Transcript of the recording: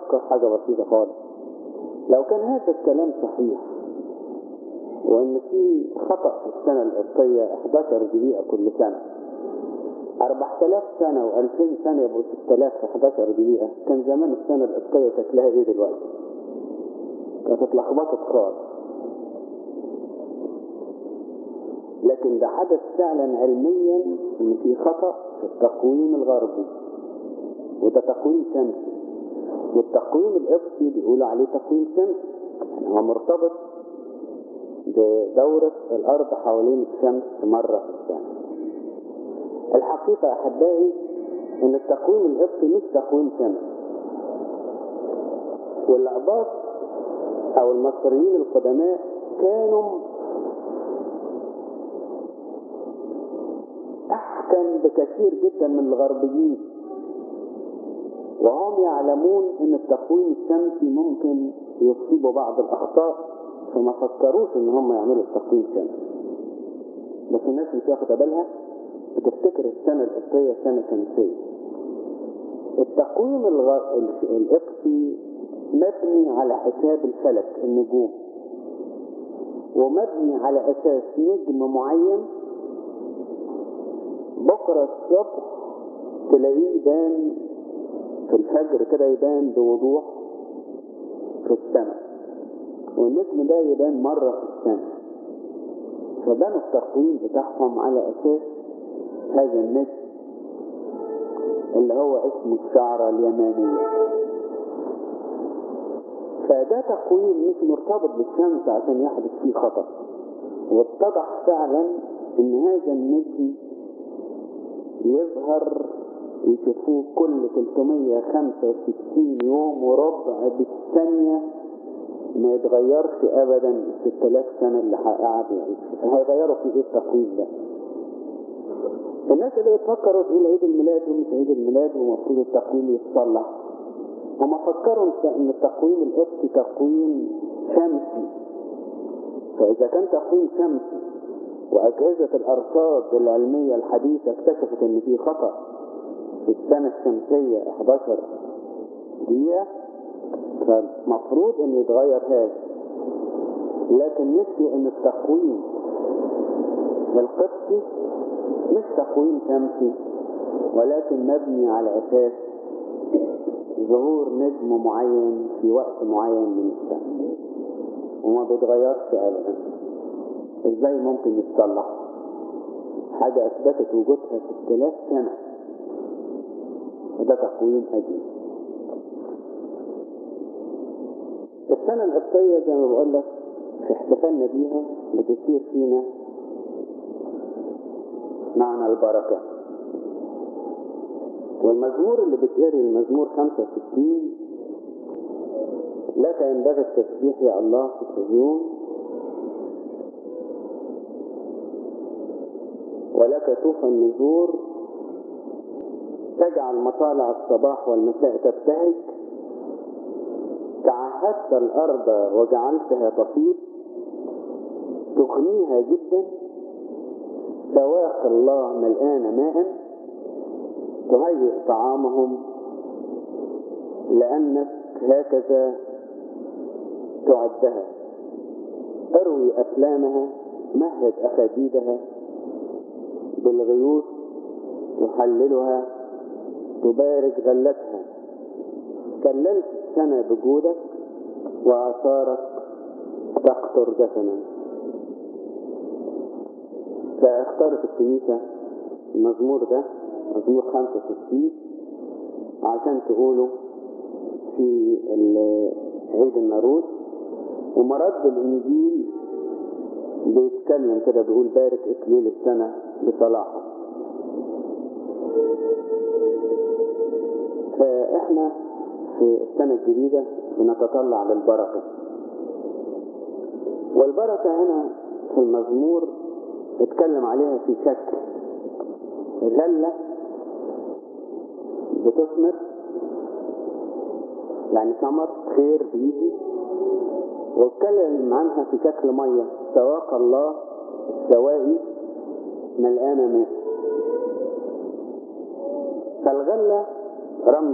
أفكر حاجة بسيطة خالص. لو كان هذا الكلام صحيح وإن في خطأ في السنة القبطية 11 دقيقة كل سنة، 4000 سنة و2000 سنة يبقوا 6000 في 11 دقيقة، كان زمان السنة القبطية شكلها إيه دلوقتي؟ كانت اتلخبطت خالص. لكن ده حدث فعلا علميا إن في خطأ في التقويم الغربي، وده تقويم شمسي، والتقويم القبطي بيقولوا عليه تقويم شمسي، يعني هو مرتبط بدورة الأرض حوالين الشمس مرة في السنة. الحقيقة أحبائي إن التقويم القبطي مش تقويم شمسي، والأقباط أو المصريين القدماء كانوا أحكم بكثير جدا من الغربيين، وهم يعلمون إن التقويم الشمسي ممكن يصيبوا بعض الأخطاء، فما فكروش إن هم يعملوا التقويم الشمسي. بس الناس مش واخدة بالها، بتفتكر السنة القبطية سنة شمسية. التقويم القبطي مبني على حساب الفلك، النجوم، ومبني على أساس نجم معين. بكرة الصبح تلاقيه يبان في الفجر كده، يبان بوضوح في السماء، والنجم ده يبان مرة في السنة. فبنوا التقويم بتاعهم على أساس هذا النجم اللي هو اسمه الشعرة اليمانية. فده تقويم مش مرتبط بالشمس عشان يحدث فيه خطأ. واتضح فعلا ان هذا النجم يظهر يشوفوه كل 365 يوم وربع بالثانية، ما يتغيرش ابدا. 6000 سنة اللي قاعد يعيش هيغيروا في ايه التقويم ده؟ الناس اللي بتفكروا تقول عيد الميلاد ومش عيد الميلاد ومفروض التقويم يتصلح، هم فكروا ان التقويم القبطي تقويم شمسي. فاذا كان تقويم شمسي واجهزة الارصاد العلمية الحديثة اكتشفت ان في خطأ في السنة الشمسية 11 دقيقة، فمفروض ان يتغير هذا. لكن نسيوا ان التقويم القبطي مش تقويم شمسي، ولكن مبني على اساس ظهور نجم معين في وقت معين من السنة، وما بيتغيرش ابدا. ازاي ممكن يتصلح حاجة اثبتت وجودها 6000 سنة؟ وده تقويم قديم. السنة القبطية زي ما بقول لك في احتفالنا بيها بتصير فينا معنى البركة. والمزمور اللي بتقري المزمور 65: لك ينبغي التسبيح يا الله في صهيون، ولك توفى النذور، تجعل مطالع الصباح والمساء تبتهج، تعهدت الأرض وجعلتها تفيض، تغنيها جدا، سواق الله ملآن ماء، تهيئ طعامهم لأنك هكذا تعدها، اروي أسلامها، مهد أخاديدها، بالغيوث تحللها، تبارك غلتها، كللت السنة بجودك وآثارك تقطر دفنا. فاختارت الكنيسة المزمور ده، مزمور 65، عشان تقوله في عيد الناروز. ومرد الإنجيل بيتكلم كده بيقول: بارك إكليل السنة بصلاحه. فإحنا في السنة الجديدة بنتطلع للبركة، والبركة هنا في المزمور اتكلم عليها في شكل غلة بتثمر، يعني ثمر خير بيجي، واتكلم عنها في شكل مية، سواق الله السوائي ملآن ماء. فالغلة رمز